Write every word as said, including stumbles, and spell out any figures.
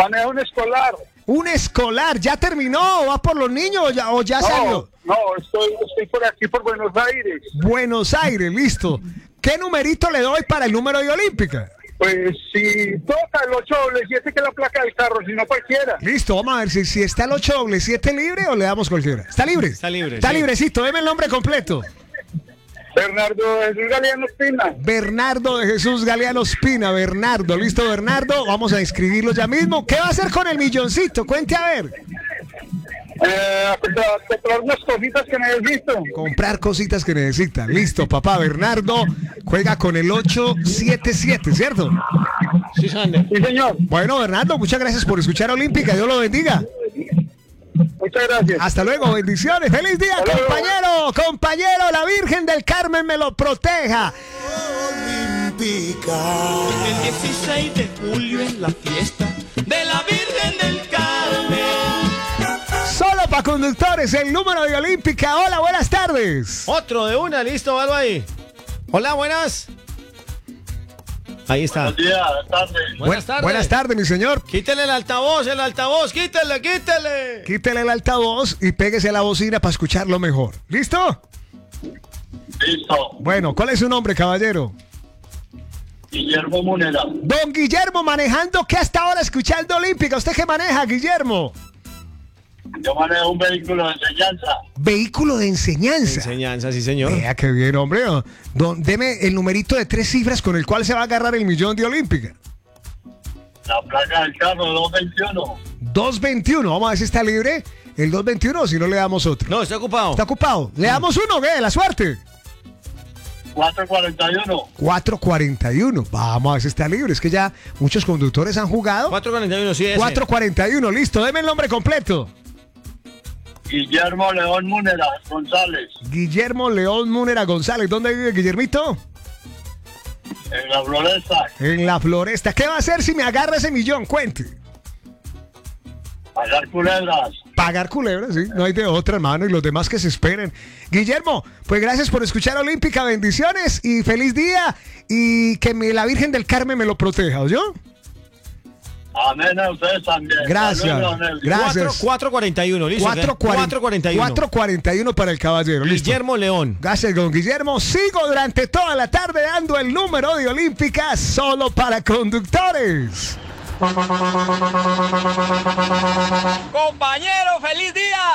Manejo un escolar. Un escolar, ¿ya terminó? ¿Va por los niños o ya, o ya No, salió? no, estoy, estoy por aquí, por Buenos Aires. Buenos Aires, listo. ¿Qué numerito le doy para el número de Olímpica? Pues si toca el ocho doble siete, que es la placa del carro, si no cualquiera. Listo, vamos a ver si, si está el ocho doble siete libre o le damos cualquiera. ¿Está libre? Está libre, Está sí. librecito, deme el nombre completo. Bernardo Jesús Galeano Espina. Bernardo de Jesús Galeano Espina. Bernardo, listo, Bernardo. Vamos a inscribirlo ya mismo. ¿Qué va a hacer con el milloncito? Cuente a ver. Eh, a comprar, a comprar unas cositas que necesito. Comprar cositas que necesita. Listo, papá. Bernardo juega con el ocho siete siete, ¿cierto? Sí, Sander. Sí, señor. Bueno, Bernardo, muchas gracias por escuchar Olímpica. Dios lo bendiga. Muchas gracias. Hasta luego, bendiciones. ¡Feliz día, Hasta luego. compañero! Compañero, la Virgen del Carmen me lo proteja. Olímpica. El dieciséis de julio es la fiesta de la Virgen del Carmen. Solo para conductores, el número de Olímpica. Hola, buenas tardes. Otro de una, listo, algo ahí. Hola, buenas. Ahí está. Buenos días, buenas tardes. Buenas tardes. Buenas tardes, mi señor. Quítele el altavoz, el altavoz, quítele, quítele. Quítele el altavoz y péguese a la bocina para escucharlo mejor. ¿Listo? Listo. Bueno, ¿cuál es su nombre, caballero? Guillermo Munera. Don Guillermo, manejando, ¿qué hasta ahora escuchando Olímpica? ¿Usted qué maneja, Guillermo? Yo manejo un vehículo de enseñanza. Vehículo de enseñanza. Enseñanza, sí, señor. Vea qué bien, hombre. Don, deme el numerito de tres cifras con el cual se va a agarrar el millón de Olímpica. La placa del carro, dos veintiuno. dos veintiuno, vamos a ver si está libre. El dos veintiuno o si no le damos otro. No, está ocupado. ¿Está ocupado? Le damos uno, ¿qué? La suerte. cuatro cuarenta y uno. cuatro cuarenta y uno. Vamos a ver si está libre. Es que ya muchos conductores han jugado. cuatro cuarenta y uno, sí, ese. cuatro cuarenta y uno, listo. Deme el nombre completo. Guillermo León Munera González. Guillermo León Múnera González. ¿Dónde vive Guillermito? En la Floresta. En la Floresta. ¿Qué va a hacer si me agarra ese millón? Cuente. Pagar culebras. Pagar culebras, sí. No hay de otra, hermano. Y los demás que se esperen. Guillermo, pues gracias por escuchar Olímpica. Bendiciones y feliz día. Y que me, la Virgen del Carmen me lo proteja, ¿oyó? Amén a ustedes también. Gracias. Saludos, Nelson. Gracias. cuatro cuarenta y uno, listo. cuatro cuarenta y uno. cuatro cuarenta y uno para el caballero. Listo. Guillermo León. Gracias, don Guillermo. Sigo durante toda la tarde dando el número de Olímpica solo para conductores. Compañero, feliz día.